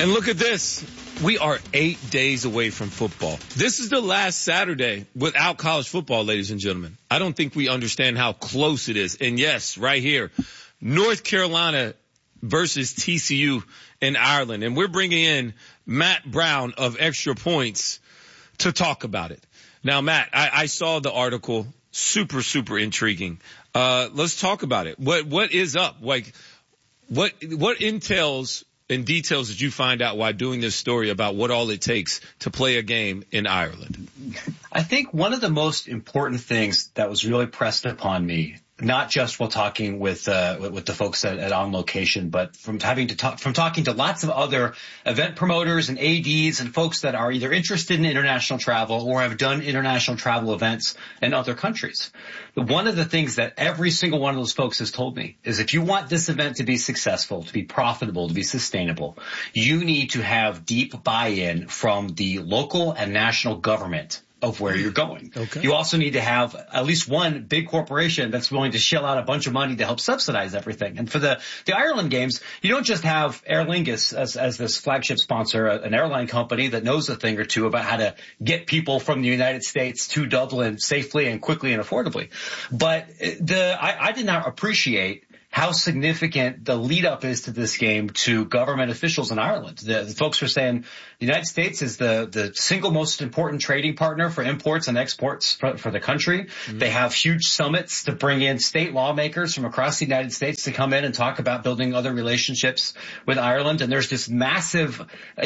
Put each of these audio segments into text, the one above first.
And look at this. We are 8 days away from football. This is the last Saturday without college football, ladies and gentlemen. I don't think we understand how close it is. And yes, right here, North Carolina versus TCU in Ireland. And we're bringing in Matt Brown of Extra Points to talk about it. Now, Matt, I saw the article. Super, super intriguing. Let's talk about it. What is up? Like, what entails and details did you find out while doing this story about what all it takes to play a game in Ireland? I think one of the most important things that was really pressed upon me, not just while talking with the folks at On Location, but from talking to lots of other event promoters and ADs and folks that are either interested in international travel or have done international travel events in other countries. One of the things that every single one of those folks has told me is if you want this event to be successful, to be profitable, to be sustainable, you need to have deep buy-in from the local and national government of where you're going. Okay. You also need to have at least one big corporation that's willing to shell out a bunch of money to help subsidize everything. And for the Ireland games, you don't just have Aer Lingus as this flagship sponsor, an airline company that knows a thing or two about how to get people from the United States to Dublin safely and quickly and affordably. But I did not appreciate how significant the lead up is to this game to government officials in Ireland. The folks were saying the United States is the single most important trading partner for imports and exports for the country. Mm-hmm. They have huge summits to bring in state lawmakers from across the United States to come in and talk about building other relationships with Ireland. And there's this massive,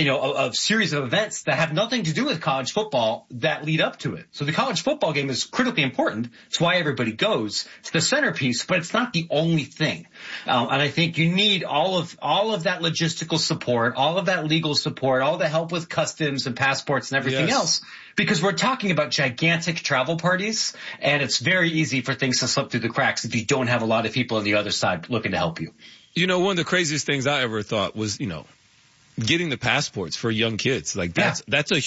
a series of events that have nothing to do with college football that lead up to it. So the college football game is critically important. It's why everybody goes. It's the centerpiece, but it's not the only thing. And I think you need all of that logistical support, all of that legal support, all the help with customs and passports and everything else, because we're talking about gigantic travel parties, and it's very easy for things to slip through the cracks if you don't have a lot of people on the other side looking to help you. One of the craziest things I ever thought was, getting the passports for young kids. Like that's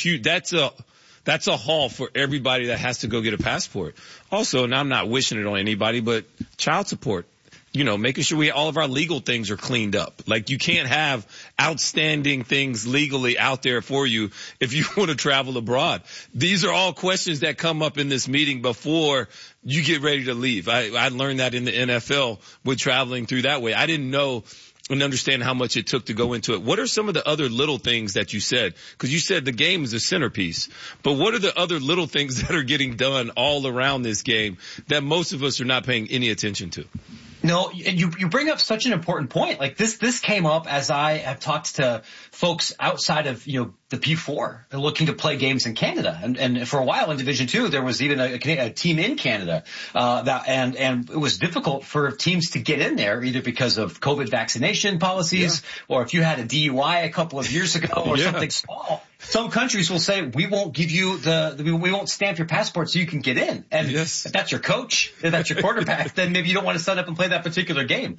a haul for everybody that has to go get a passport. Also, and I'm not wishing it on anybody, but child support. Making sure all of our legal things are cleaned up. Like you can't have outstanding things legally out there for you if you want to travel abroad. These are all questions that come up in this meeting before you get ready to leave. I learned that in the NFL with traveling through that way. I didn't know and understand how much it took to go into it. What are some of the other little things that you said? Because you said the game is a centerpiece. But what are the other little things that are getting done all around this game that most of us are not paying any attention to? No, you bring up such an important point. Like this came up as I have talked to folks outside of, the P4 looking to play games in Canada. And for a while in Division 2, there was even a team in Canada, and it was difficult for teams to get in there either because of COVID vaccination policies or if you had a DUI a couple of years ago or something small. Some countries will say, we won't give you we won't stamp your passport so you can get in. And if that's your coach, if that's your quarterback, then maybe you don't want to sign up and play that particular game.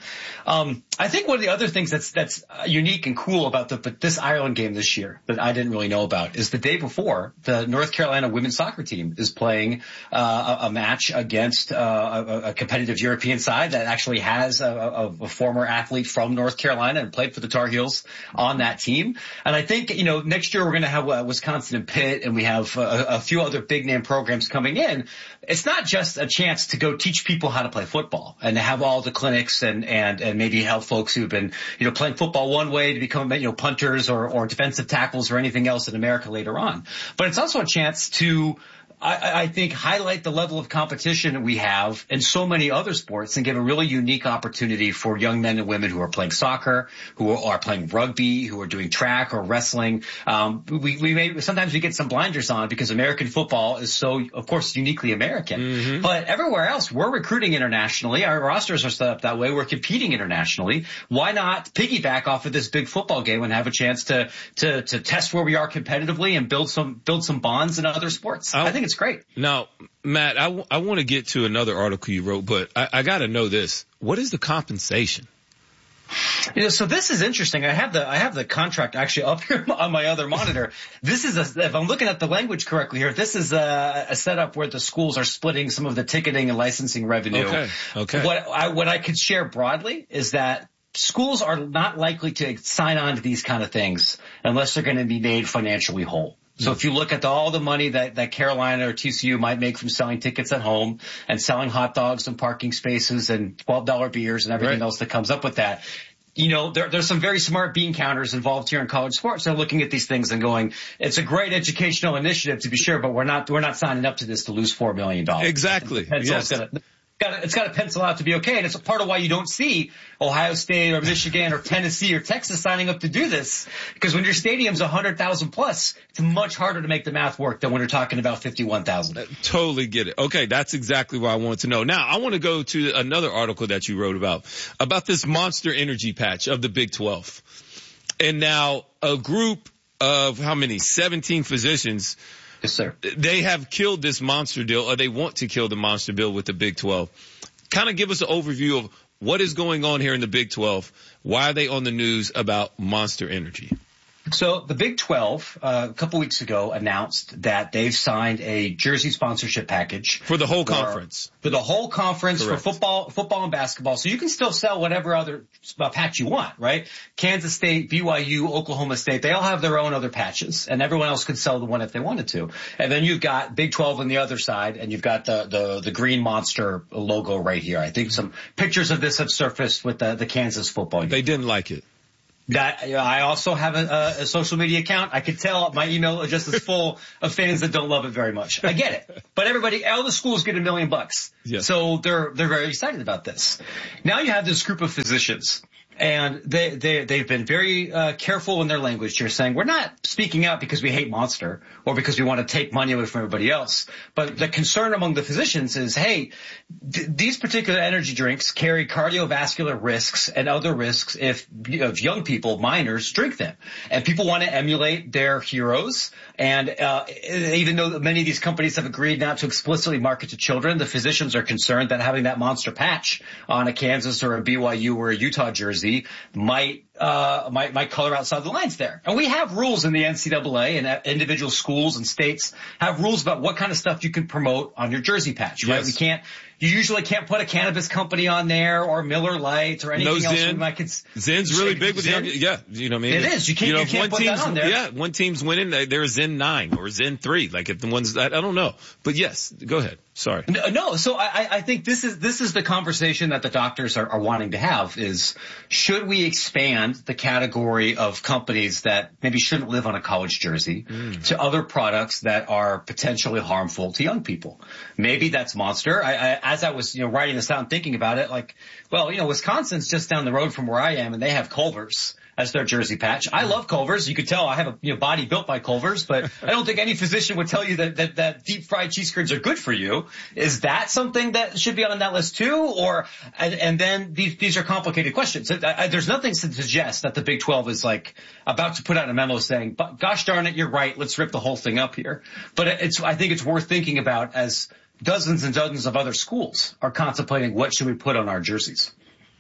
I think one of the other things that's unique and cool about this Ireland game this year that I didn't really know about is the day before the North Carolina women's soccer team is playing a match against a competitive European side that actually has a former athlete from North Carolina and played for the Tar Heels on that team. And I think, next year we're going to have Wisconsin and Pitt, and we have a few other big name programs coming in. It's not just a chance to go teach people how to play football and to have all the clinics and maybe help folks who've been, playing football one way to become, punters or defensive tackles or anything else in America later on. But it's also a chance to, I think, highlight the level of competition we have in so many other sports and give a really unique opportunity for young men and women who are playing soccer, who are playing rugby, who are doing track or wrestling. Sometimes we get some blinders on because American football is so, of course, uniquely American. Mm-hmm. But everywhere else, we're recruiting internationally. Our rosters are set up that way. We're competing internationally. Why not piggyback off of this big football game and have a chance to test where we are competitively and build some bonds in other sports? I think it's great. Now, Matt, I want to get to another article you wrote, but I got to know this. What is the compensation? So this is interesting. I have the contract actually up here on my other monitor. This is if I'm looking at the language correctly here, this is a setup where the schools are splitting some of the ticketing and licensing revenue. Okay. What I could share broadly is that schools are not likely to sign on to these kind of things unless they're going to be made financially whole. So if you look at all the money that Carolina or TCU might make from selling tickets at home and selling hot dogs and parking spaces and $12 beers and everything else that comes up with that, there's some very smart bean counters involved here in college sports. They're looking at these things and going, it's a great educational initiative to be sure, but we're not signing up to this to lose $4 million. Exactly. Yes. It's got to pencil out to be okay. And it's a part of why you don't see Ohio State or Michigan or Tennessee or Texas signing up to do this. Because when your stadium's 100,000 plus, it's much harder to make the math work than when you're talking about 51,000. Totally get it. Okay. That's exactly what I wanted to know. Now I want to go to another article that you wrote about this Monster Energy patch of the Big 12. And now a group of how many? 17 physicians. Yes, sir. They have killed this monster deal, or they want to kill the monster deal with the Big 12. Kind of give us an overview of what is going on here in the Big 12. Why are they on the news about Monster Energy? So the Big 12, a couple weeks ago, announced that they've signed a jersey sponsorship package. For the whole conference. For the whole conference. Correct. For football and basketball. So you can still sell whatever other patch you want, right? Kansas State, BYU, Oklahoma State, they all have their own other patches, and everyone else could sell the one if they wanted to. And then you've got Big 12 on the other side, and you've got the green monster logo right here. I think some pictures of this have surfaced with the Kansas football. They didn't like it. I also have a social media account. I could tell my email address is full of fans that don't love it very much. I get it. But all the schools get $1 million. Yes. So they're very excited about this. Now you have this group of physicians, and they've been very careful in their language here, saying we're not speaking out because we hate Monster or because we want to take money away from everybody else. But the concern among the physicians is, hey, these particular energy drinks carry cardiovascular risks and other risks if young people, minors, drink them. And people want to emulate their heroes. And even though many of these companies have agreed not to explicitly market to children, the physicians are concerned that having that Monster patch on a Kansas or a BYU or a Utah jersey might color outside the lines there. And we have rules in the NCAA, and individual schools and states have rules about what kind of stuff you can promote on your jersey patch, right? Yes. You usually can't put a cannabis company on there or Miller Lite or anything else. Zen's really big with Zen? Yeah, you know what I mean? It is. You can't put that on there. Yeah, one team's winning, they're Zen 9 or Zen 3. Like if the ones that, I don't know. But yes, go ahead. Sorry. No, so I think this is the conversation that the doctors are wanting to have is, should we expand the category of companies that maybe shouldn't live on a college jersey to other products that are potentially harmful to young people? Maybe that's Monster. As I was, writing this out and thinking about it, Wisconsin's just down the road from where I am, and they have Culver's as their jersey patch. I love Culver's. You could tell I have a body built by Culver's, but I don't think any physician would tell you that deep fried cheese curds are good for you. Is that something that should be on that list too? And then these are complicated questions. There's nothing to suggest that the Big 12 is about to put out a memo saying, gosh darn it, you're right. Let's rip the whole thing up here. But I think it's worth thinking about as dozens and dozens of other schools are contemplating what should we put on our jerseys.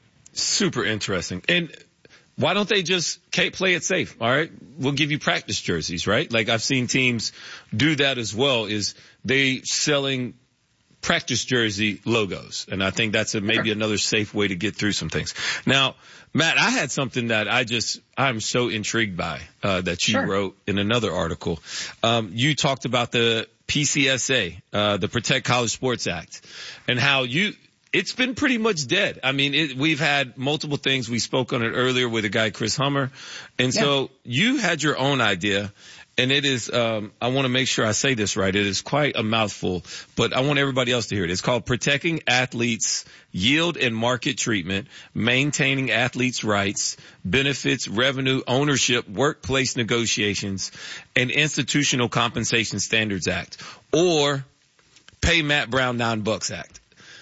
Super interesting. And why don't they just play it safe? All right. We'll give you practice jerseys, right? Like I've seen teams do that as well, is they selling practice jersey logos. And I think that's maybe another safe way to get through some things. Now, Matt, I had something that I'm so intrigued by, that you wrote in another article. You talked about the PCSA, the Protect College Sports Act, and how it's been pretty much dead. I mean, we've had multiple things. We spoke on it earlier with a guy, Chris Hummer. And so you had your own idea, and it is, I want to make sure I say this right. It is quite a mouthful, but I want everybody else to hear it. It's called Protecting Athletes' Yield and Market Treatment, Maintaining Athletes' Rights, Benefits, Revenue, Ownership, Workplace Negotiations, and Institutional Compensation Standards Act, or Pay Matt Brown $9 Act.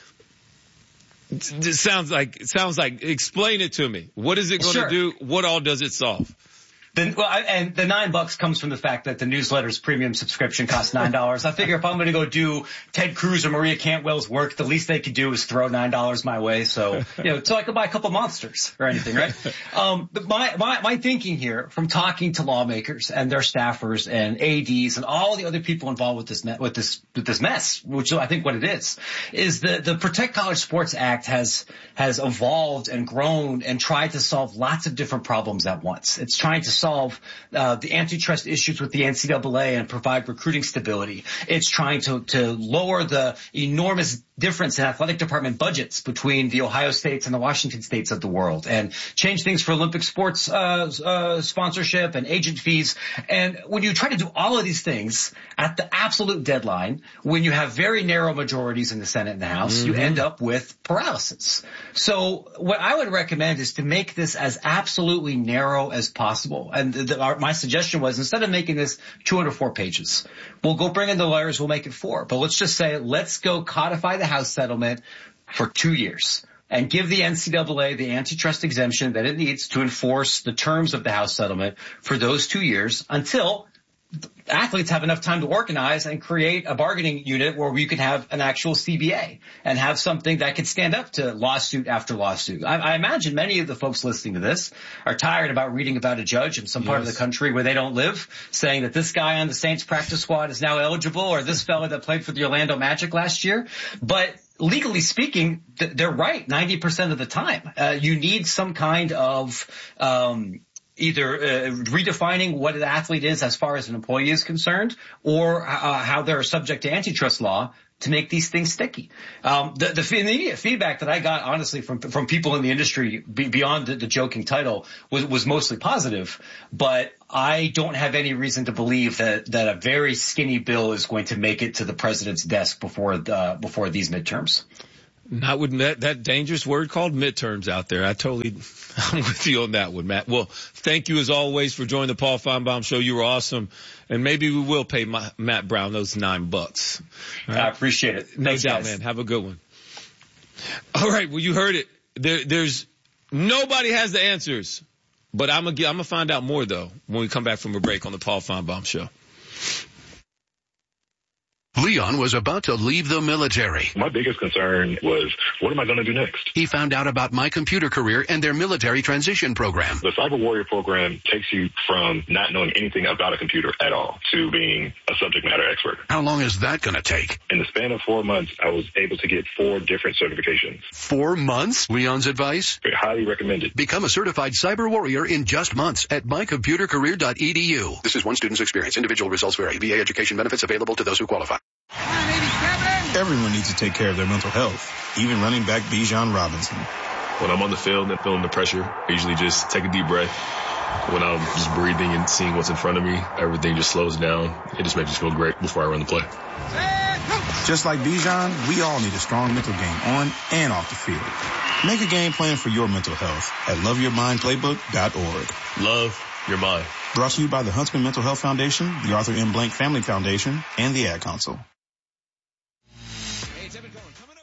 It sounds like, explain it to me. What is it going to do? What all does it solve? And the $9 comes from the fact that the newsletter's premium subscription costs $9. I figure if I'm going to go do Ted Cruz or Maria Cantwell's work, the least they could do is throw $9 my way. So, so I could buy a couple monsters or anything, right? But my thinking here from talking to lawmakers and their staffers and ADs and all the other people involved with this mess, which I think what it is the Protect College Sports Act has evolved and grown and tried to solve lots of different problems at once. It's trying to solve the antitrust issues with the NCAA and provide recruiting stability. It's trying to lower the enormous difference in athletic department budgets between the Ohio States and the Washington States of the world, and change things for Olympic sports sponsorship and agent fees. And when you try to do all of these things at the absolute deadline, when you have very narrow majorities in the Senate and the House, you end up with paralysis. So what I would recommend is to make this as absolutely narrow as possible. And my suggestion was, instead of making this 204 pages, we'll go bring in the lawyers, we'll make it 4. But let's just say, let's go codify the House settlement for 2 years and give the NCAA the antitrust exemption that it needs to enforce the terms of the House settlement for those 2 years until athletes have enough time to organize and create a bargaining unit where we could have an actual CBA and have something that could stand up to lawsuit after lawsuit. I imagine many of the folks listening to this are tired about reading about a judge in some part of the country where they don't live saying that this guy on the Saints practice squad is now eligible, or this fella that played for the Orlando Magic last year. But legally speaking, they're right 90% of the time. You need some kind of either redefining what an athlete is as far as an employee is concerned, or how they're subject to antitrust law to make these things sticky. The immediate feedback that I got, honestly, from people in the industry beyond the joking title was mostly positive. But I don't have any reason to believe that a very skinny bill is going to make it to the president's desk before these midterms. Not with that dangerous word called midterms out there. I'm with you on that one, Matt. Well, thank you as always for joining the Paul Feinbaum Show. You were awesome. And maybe we will pay Matt Brown those $9. Right? I appreciate it. No doubt, man. Have a good one. All right. Well, you heard it. There's nobody has the answers, but I'm gonna find out more though when we come back from a break on the Paul Feinbaum Show. Leon was about to leave the military. My biggest concern was, what am I going to do next? He found out about My Computer Career and their military transition program. The Cyber Warrior program takes you from not knowing anything about a computer at all to being a subject matter expert. How long is that going to take? In the span of 4 months, I was able to get 4 different certifications. 4 months? Leon's advice? Highly recommended. Become a certified cyber warrior in just months at mycomputercareer.edu. This is one student's experience. Individual results vary. VA education benefits available to those who qualify. Everyone needs to take care of their mental health, even running back Bijan Robinson. When I'm on the field and feeling the pressure, I usually just take a deep breath. When I'm just breathing and seeing what's in front of me, everything just slows down. It just makes me feel great before I run the play. Just like Bijan, we all need a strong mental game on and off the field. Make a game plan for your mental health at loveyourmindplaybook.org. Love your mind. Brought to you by the Huntsman Mental Health Foundation, the Arthur M. Blank Family Foundation, and the Ad Council. Hey, it's Evan Cohen. Coming